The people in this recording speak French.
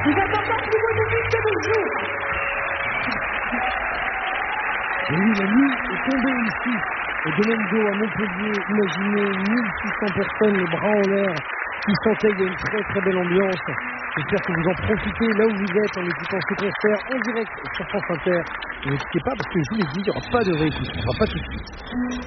Vous êtes encore plus beau de vie que le jour. Oui, la nuit est tombée ici, au domaine d'eau à Montpellier. Imaginez 1600 personnes, les bras en l'air, qui sentaient qu'il y a une très très belle ambiance. J'espère que vous en profitez là où vous êtes en écoutant ce concert en direct sur France Inter. Ne quittez pas parce que je vous l'ai dit, il n'y aura pas de réécoute, il n'y aura pas tout de suite.